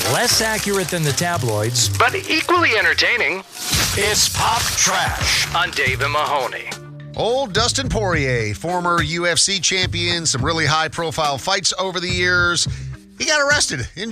Less accurate than the tabloids, but equally entertaining. It's Pop Trash On Dave and Mahoney. Old Dustin Poirier, former UFC champion, some really high-profile fights over the years. He got arrested in